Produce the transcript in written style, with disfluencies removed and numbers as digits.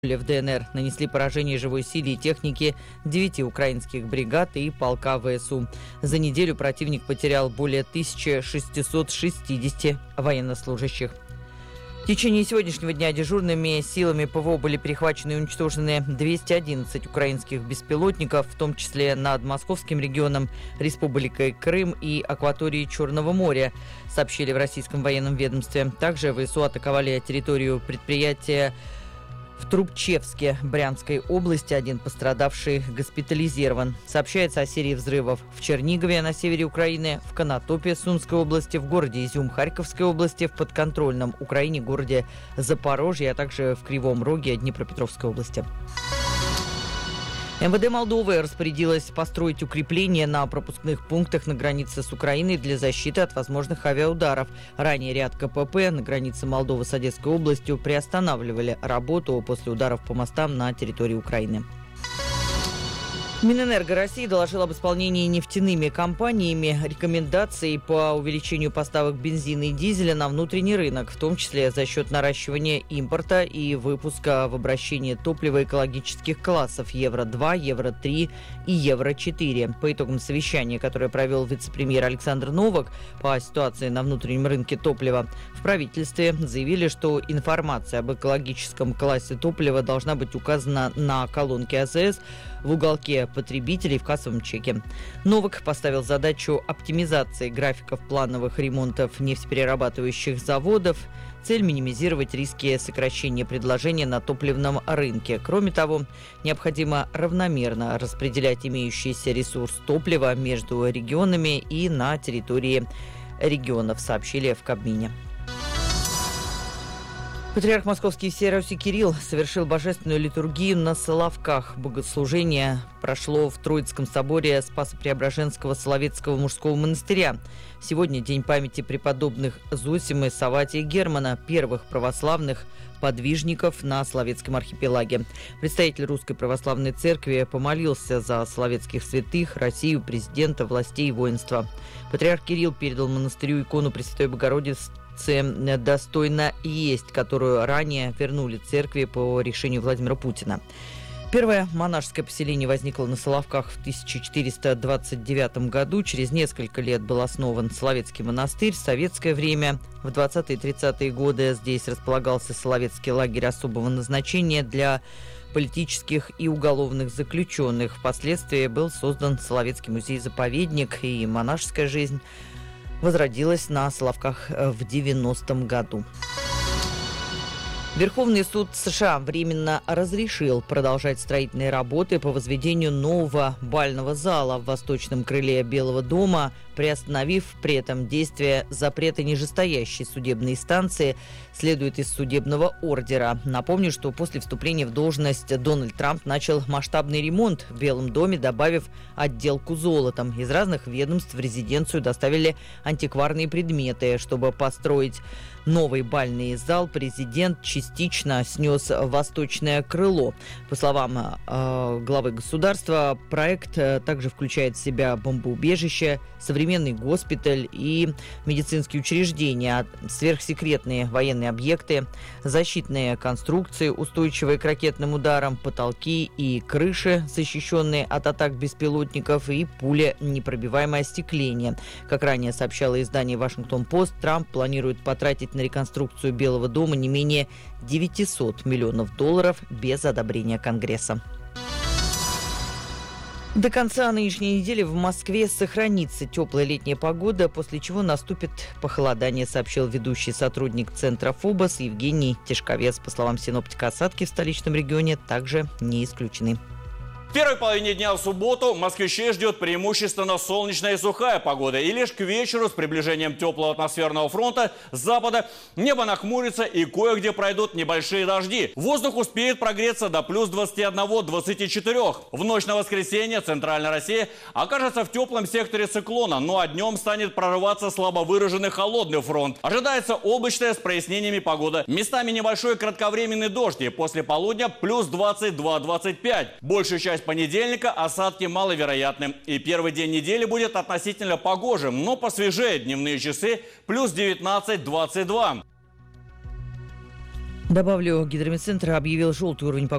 в ДНР нанесли поражение живой силе и технике 9 украинских бригад и полка ВСУ. За неделю противник потерял более 1660 военнослужащих. В течение сегодняшнего дня дежурными силами ПВО были перехвачены и уничтожены 211 украинских беспилотников, в том числе над Московским регионом, Республикой Крым и акваторией Черного моря, сообщили в российском военном ведомстве. Также ВСУ атаковали территорию предприятия в Трубчевске Брянской области. Один пострадавший госпитализирован. Сообщается о серии взрывов в Чернигове на севере Украины, в Конотопе Сумской области, в городе Изюм Харьковской области, в подконтрольном Украине городе Запорожье, а также в Кривом Роге Днепропетровской области. МВД Молдовы распорядилась построить укрепления на пропускных пунктах на границе с Украиной для защиты от возможных авиаударов. Ранее ряд КПП на границе Молдовы с Одесской областью приостанавливали работу после ударов по мостам на территории Украины. Минэнерго России доложил об исполнении нефтяными компаниями рекомендаций по увеличению поставок бензина и дизеля на внутренний рынок, в том числе за счет наращивания импорта и выпуска в обращение топлива экологических классов Евро-2, Евро-3 и Евро-4. По итогам совещания, которое провел вице-премьер Александр Новак по ситуации на внутреннем рынке топлива, в правительстве заявили, что информация об экологическом классе топлива должна быть указана на колонке АЗС в уголке потребителей в кассовом чеке. Новак поставил задачу оптимизации графиков плановых ремонтов нефтеперерабатывающих заводов. Цель – минимизировать риски сокращения предложения на топливном рынке. Кроме того, необходимо равномерно распределять имеющийся ресурс топлива между регионами и на территории регионов, сообщили в Кабмине. Патриарх Московский и всей Руси Кирилл совершил божественную литургию на Соловках. Богослужение прошло в Троицком соборе Спасо-Преображенского Соловецкого мужского монастыря. Сегодня день памяти преподобных Зосимы, Савватия и Германа, первых православных подвижников на Соловецком архипелаге. Представитель Русской Православной Церкви помолился за соловецких святых, Россию, президента, властей и воинства. Патриарх Кирилл передал монастырю икону Пресвятой Богородицы «Достойно есть», которую ранее вернули церкви по решению Владимира Путина. Первое монашеское поселение возникло на Соловках в 1429 году. Через несколько лет был основан Соловецкий монастырь. В советское время, в 20-е и 30-е годы, здесь располагался Соловецкий лагерь особого назначения для политических и уголовных заключенных. Впоследствии был создан Соловецкий музей-заповедник, и монашеская жизнь возродилась на Соловках в 90-м году. Верховный суд США временно разрешил продолжать строительные работы по возведению нового бального зала в восточном крыле Белого дома, приостановив при этом действие запрета нижестоящей судебной инстанции, следует из судебного ордера. Напомню, что после вступления в должность Дональд Трамп начал масштабный ремонт в Белом доме, добавив отделку золотом. Из разных ведомств в резиденцию доставили антикварные предметы. Чтобы построить новый бальный зал, президент частично снес восточное крыло. По словам главы государства, проект также включает в себя бомбоубежище, современный госпиталь и медицинские учреждения, сверхсекретные военные объекты, защитные конструкции, устойчивые к ракетным ударам, потолки и крыши, защищенные от атак беспилотников, и пуленепробиваемое остекление. Как ранее сообщало издание «Вашингтон-Пост», Трамп планирует потратить на реконструкцию Белого дома не менее $900 миллионов без одобрения Конгресса. До конца нынешней недели в Москве сохранится теплая летняя погода, после чего наступит похолодание, сообщил ведущий сотрудник Центра ФОБОС Евгений Тишковец. По словам синоптика, осадки в столичном регионе также не исключены. В первой половине дня в субботу москвичей ждет преимущественно солнечная и сухая погода. И лишь к вечеру с приближением теплого атмосферного фронта с запада небо нахмурится и кое-где пройдут небольшие дожди. Воздух успеет прогреться до плюс 21-24. В ночь на воскресенье центральная Россия окажется в теплом секторе циклона, ну а днем станет прорываться слабо выраженный холодный фронт. Ожидается облачная с прояснениями погода. Местами небольшой кратковременный дождь, и после полудня плюс 22-25. Большую часть понедельника осадки маловероятны. И первый день недели будет относительно погожим, но посвежее. Дневные часы плюс 19-22. Добавлю, Гидрометцентр объявил желтый уровень